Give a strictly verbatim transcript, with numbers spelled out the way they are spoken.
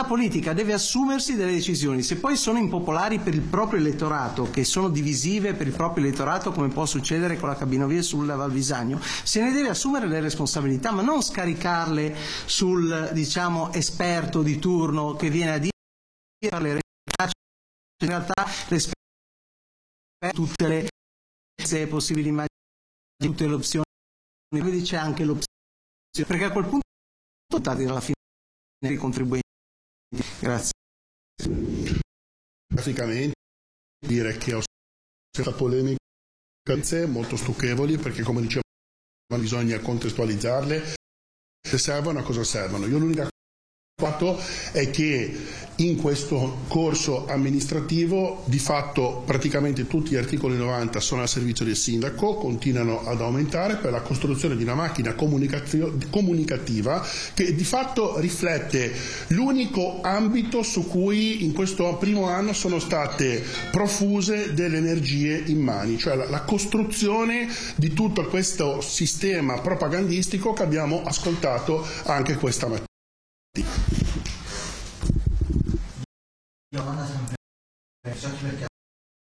politica deve assumersi delle decisioni, se poi sono impopolari per il proprio elettorato, che sono divisive per il proprio elettorato, come può succedere con la Cabinovie sulla Val Visagno, se ne deve assumere le responsabilità, ma non scaricarle sul, diciamo, esperto di turno che viene a dire le in realtà l'esperto tutte le possibili immagini, tutte le opzioni, quindi c'è anche l'opzione, perché a quel punto votati alla fine i contribuenti. Grazie. Praticamente dire che ho questa polemica molto stucchevoli, perché come dicevo bisogna contestualizzarle, se servono a cosa servono. Io l'unica fatto è che in questo corso amministrativo di fatto praticamente tutti gli articoli novanta sono al servizio del sindaco, continuano ad aumentare per la costruzione di una macchina comunicativa che di fatto riflette l'unico ambito su cui in questo primo anno sono state profuse delle energie immani, cioè la, la costruzione di tutto questo sistema propagandistico che abbiamo ascoltato anche questa mattina. Domanda sempre